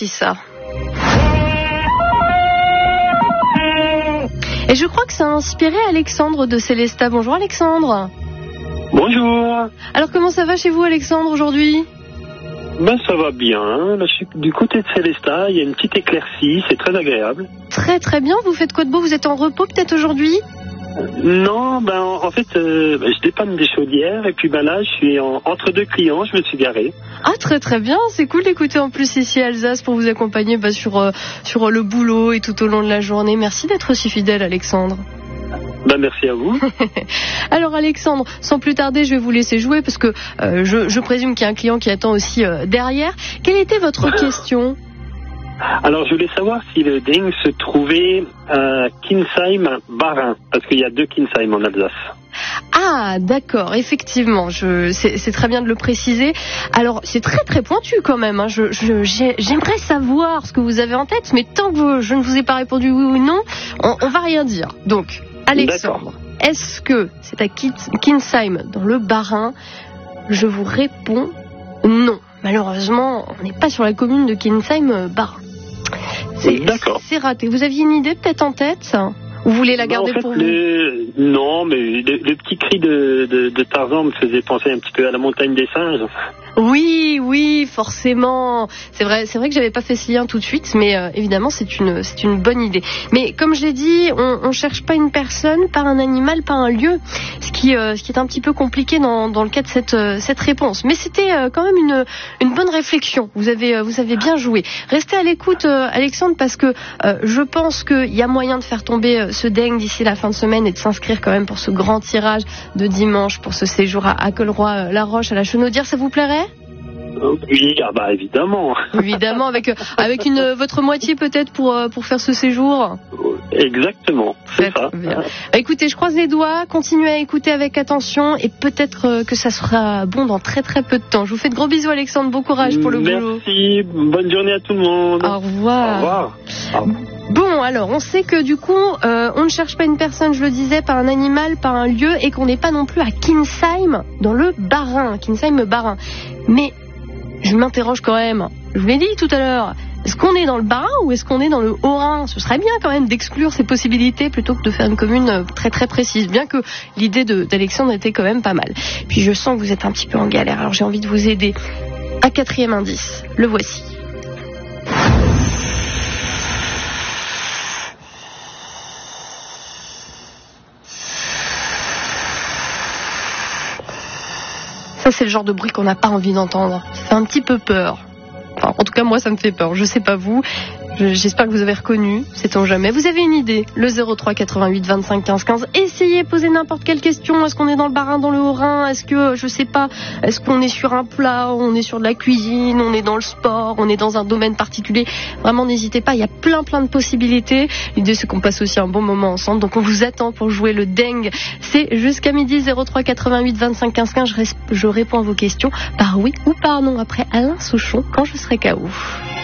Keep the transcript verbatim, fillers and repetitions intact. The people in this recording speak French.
aussi ça. Et je crois que ça a inspiré Alexandre de Célestat. Bonjour Alexandre. Bonjour. Alors comment ça va chez vous Alexandre aujourd'hui ? Ben ça va bien, là, je suis du côté de Célestat, il y a une petite éclaircie, c'est très agréable. Très très bien, vous faites quoi de beau ? Vous êtes en repos peut-être aujourd'hui ? Non, ben en fait, euh, je dépanne des chaudières et puis ben là, je suis en, entre deux clients, je me suis garé. Ah très très bien, c'est cool d'écouter en plus ici Alsace pour vous accompagner bah, sur, euh, sur le boulot et tout au long de la journée. Merci d'être aussi fidèle Alexandre. Ben merci à vous. Alors Alexandre, sans plus tarder, je vais vous laisser jouer parce que euh, je, je présume qu'il y a un client qui attend aussi euh, derrière. Quelle était votre question ? Alors je voulais savoir si le Ding se trouvait à Kinsheim-Barin, parce qu'il y a deux Kinsheim en Alsace. Ah d'accord, effectivement, je, c'est, c'est très bien de le préciser. Alors c'est très très pointu quand même, hein. je, je, j'ai, j'aimerais savoir ce que vous avez en tête, mais tant que vous, je ne vous ai pas répondu oui ou non, on, on va rien dire. Donc Alexandre, d'accord. Est-ce que c'est à Kinsheim dans le Bas-Rhin ? Je vous réponds non. Malheureusement, on n'est pas sur la commune de Kinsheim-Bas-Rhin. C'est, D'accord. C'est raté. Vous aviez une idée peut-être en tête ? Ou vous voulez la garder non, en fait, pour vous ? le... Non, mais le, le petit cri de, de, de Tarzan me faisait penser un petit peu à la montagne des singes. Oui, oui, forcément. C'est vrai, c'est vrai que j'avais pas fait ce lien tout de suite, mais euh, évidemment c'est une, c'est une bonne idée. Mais comme je l'ai dit, on, on cherche pas une personne, pas un animal, pas un lieu, ce qui, euh, ce qui est un petit peu compliqué dans, dans le cas de cette, euh, cette réponse. Mais c'était euh, quand même une, une bonne réflexion. Vous avez, euh, vous avez bien joué. Restez à l'écoute, euh, Alexandre, parce que euh, je pense qu'il y a moyen de faire tomber euh, ce dingue d'ici la fin de semaine et de s'inscrire quand même pour ce grand tirage de dimanche pour ce séjour à, à Colroy-la-Roche à la Chenaudière. Ça vous plairait ? Oui, ah bah évidemment. Évidemment, avec avec une votre moitié peut-être pour pour faire ce séjour. Exactement, c'est ça. Bien. Bah, écoutez, je croise les doigts, continuez à écouter avec attention et peut-être que ça sera bon dans très très peu de temps. Je vous fais de gros bisous Alexandre, bon courage pour le Merci, boulot. Merci, bonne journée à tout le monde. Au revoir. Au revoir. Au revoir. Bon, alors, on sait que du coup, euh, on ne cherche pas une personne, je le disais, pas un animal, pas un lieu, et qu'on n'est pas non plus à Kinsheim, dans le Bas-Rhin, Kinsheim-Bas-Rhin. Mais je m'interroge quand même, je vous l'ai dit tout à l'heure, est-ce qu'on est dans le Bas-Rhin ou est-ce qu'on est dans le Haut-Rhin ? Ce serait bien quand même d'exclure ces possibilités plutôt que de faire une commune très très précise, bien que l'idée de, d'Alexandre était quand même pas mal. Puis je sens que vous êtes un petit peu en galère, alors j'ai envie de vous aider. Un quatrième indice, le voici. Ça, c'est le genre de bruit qu'on n'a pas envie d'entendre. Ça fait un petit peu peur. Enfin, en tout cas, moi, ça me fait peur. Je sais pas vous. Je, j'espère que vous avez reconnu. Sait-on jamais. Vous avez une idée ? Le zéro trois quatre-vingt-huit vingt-cinq quinze quinze. Essayez, posez n'importe quelle question. Est-ce qu'on est dans le Bas-Rhin, dans le Haut-Rhin ? Est-ce que, je sais pas, est-ce qu'on est sur un plat ? On est sur de la cuisine ? On est dans le sport ? On est dans un domaine particulier ? Vraiment, n'hésitez pas. Il y a plein, plein de possibilités. L'idée, c'est qu'on passe aussi un bon moment ensemble. Donc, on vous attend pour jouer le dingue. C'est jusqu'à midi, zéro trois quatre-vingt-huit vingt-cinq quinze quinze. Je, res- je réponds à vos questions par oui ou par non après Alain Souchon quand je serai K O.